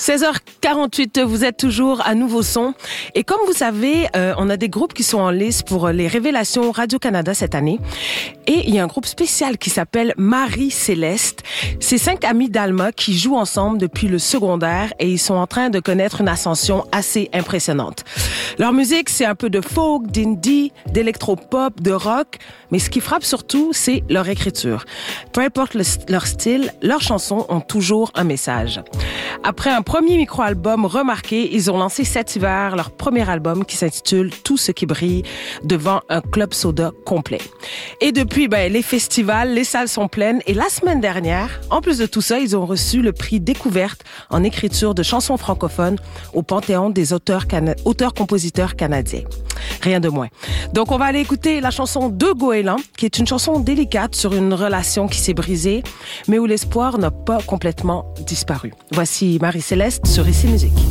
16h48, vous êtes toujours à Nouveau Son. Et comme vous savez, on a des groupes qui sont en lice pour les révélations Radio-Canada cette année. Et il y a un groupe spécial qui s'appelle Marie-Céleste. C'est 5 amis d'Alma qui jouent ensemble depuis le secondaire et ils sont en train de connaître une ascension assez impressionnante. Leur musique, c'est un peu de folk, d'indie, d'électropop, de rock. Mais ce qui frappe surtout, c'est leur écriture. Peu importe leur style, leurs chansons ont toujours un message. Après un premier micro-album remarqué, ils ont lancé cet hiver leur premier album qui s'intitule Tout ce qui brille devant un club soda complet. Et depuis, les festivals, les salles sont pleines. Et la semaine dernière, en plus de tout ça, ils ont reçu le prix Découverte en écriture de chansons francophones au Panthéon des auteurs-compositeurs canadiens. Rien de moins. Donc, on va aller écouter la chanson de Goéland, qui est une chanson délicate sur une relation qui s'est brisée, mais où l'espoir n'a pas complètement disparu. Voici Marie-Céleste sur Ici Musique.